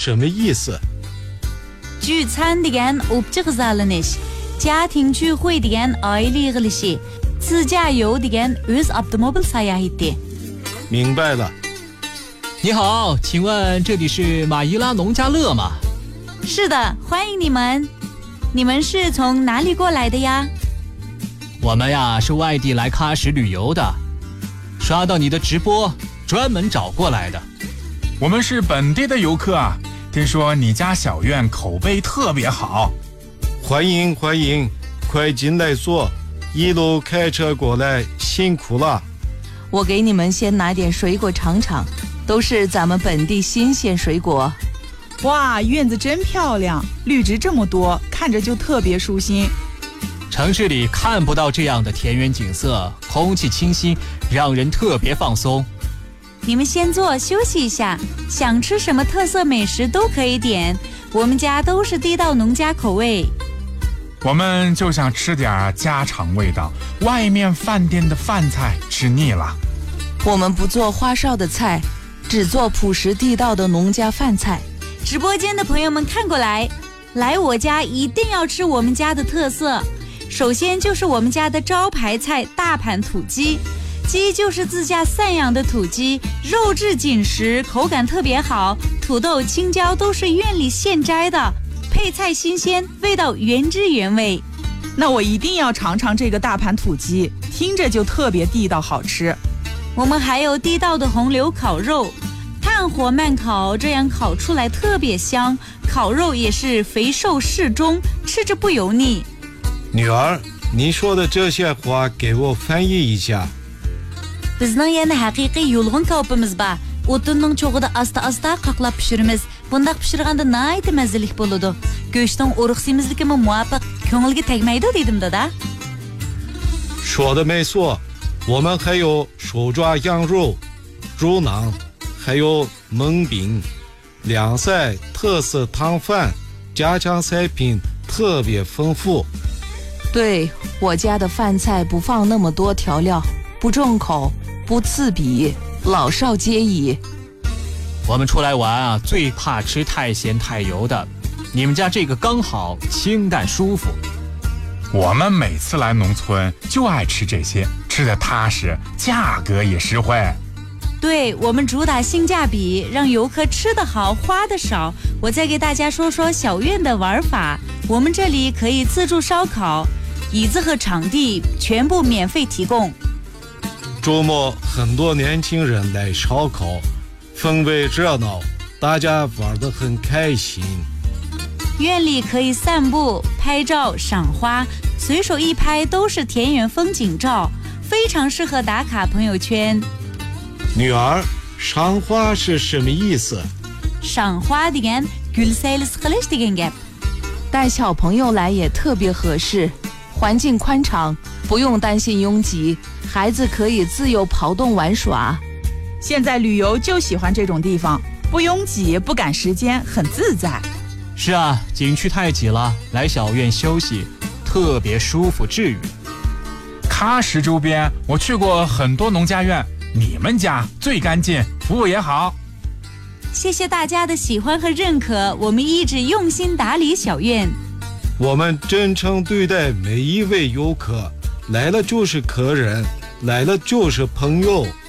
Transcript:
什么意思？ 주찬 degan opchi qizalanish, 家庭聚会degan oila yig'ilishi, 自驾游degan o'z avtomobil sayohati. 明白了。 你好，请问这里是马伊拉农家乐吗？ 是的，欢迎你们。你们是从哪里过来的呀？ 我们呀是外地来喀什旅游的，刷到你的直播，专门找过来的。 我们是本地的游客啊，听说你家小院口碑特别好。 欢迎欢迎，快进来坐，一路开车过来辛苦了。 我给你们先拿点水果尝尝，都是咱们本地新鲜水果。 哇，院子真漂亮，绿植这么多，看着就特别舒心。 城市里看不到这样的田园景色，空气清新，让人特别放松。 你们先坐休息一下，想吃什么特色美食都可以点，我们家都是地道农家口味。 我们就想吃点家常味道，外面饭店的饭菜吃腻了。 我们不做花哨的菜，只做朴实地道的农家饭菜。 直播间的朋友们看过来，来我家一定要吃我们家的特色。首先就是我们家的招牌菜大盘土鸡，鸡就是自家散养的土鸡，肉质紧实，口感特别好，土豆青椒都是院里现摘的，配菜新鲜，味道原汁原味。 那我一定要尝尝这个大盘土鸡，听着就特别地道好吃。 我们还有地道的红柳烤肉，炭火慢烤，这样烤出来特别香，烤肉也是肥瘦适中，吃着不油腻。 女儿，你说的这些话给我翻译一下。 Bizning yana haqiqiy yulg'un kaupimiz bor. O'tinning cho'g'ida asta-asta qaqlab pishiramiz. Bundaq pishirganda nihoyatda mazali bo'ladi. Go'shtning urug' semizligimi muvofiq, ko'ngilga tegmaydi dedim dada. 说的没错，我们还有手抓羊肉、猪腩，还有焖饼、凉菜、特色汤饭，家常菜品特别丰富。 对，我家的饭菜不放那么多调料，不重口，不刺鼻，老少皆宜。 我们出来玩啊，最怕吃太咸太油的，你们家这个刚好，清淡舒服。 我们每次来农村就爱吃这些，吃得踏实，价格也实惠。 对，我们主打性价比，让游客吃得好，花得少。我再给大家说说小院的玩法。我们这里可以自助烧烤，椅子和场地全部免费提供。 周末很多年轻人来烧烤，氛围热闹，大家玩得很开心。 院里可以散步、拍照、赏花，随手一拍都是田园风景照，非常适合打卡朋友圈。 女儿，赏花是什么意思？ 赏花degan gul saylis qilish degan gap。 带小朋友来也特别合适，环境宽敞，不用担心拥挤，孩子可以自由跑动玩耍。 现在旅游就喜欢这种地方，不拥挤，不赶时间，很自在。 是啊，景区太挤了，来小院休息，特别舒服治愈。 喀什周边我去过很多农家院，你们家最干净，服务也好。 谢谢大家的喜欢和认可，我们一直用心打理小院。 我们真诚对待每一位游客，来了就是客人，来了就是朋友。